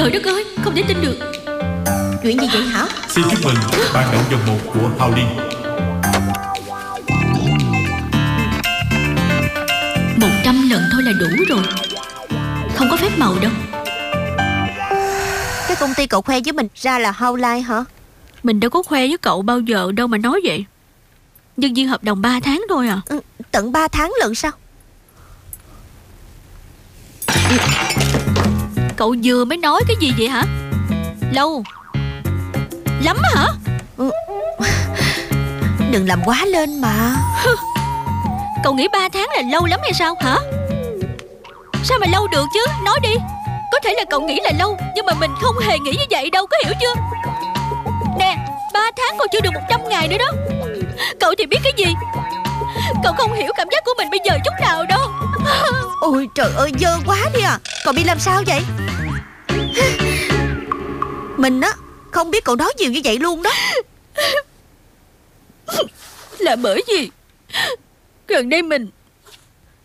Trời đất ơi, không thể tin được. Chuyện gì vậy hả? Xin chúc mừng bạn nhận vòng 1 của Howling. 100 lần thôi là đủ rồi. Không có phép màu đâu. Cái công ty cậu khoe với mình ra là Howline hả? Mình đâu có khoe với cậu bao giờ đâu mà nói vậy. Nhân viên hợp đồng 3 tháng thôi à. Tận 3 tháng lận sao? Cậu vừa mới nói cái gì vậy hả? Lâu lắm hả? Đừng làm quá lên mà. Cậu nghĩ 3 tháng là lâu lắm hay sao hả? Sao mà lâu được chứ? Nói đi. Có thể là cậu nghĩ là lâu, nhưng mà mình không hề nghĩ như vậy đâu, có hiểu chưa? Nè, 3 tháng còn chưa được 100 ngày nữa đó. Cậu thì biết cái gì? Cậu không hiểu cảm giác của mình bây giờ chút nào đâu. Ôi trời ơi, dơ quá đi à. Cậu bị làm sao vậy? Mình á, không biết cậu nói nhiều như vậy luôn đó. Là bởi vì gần đây mình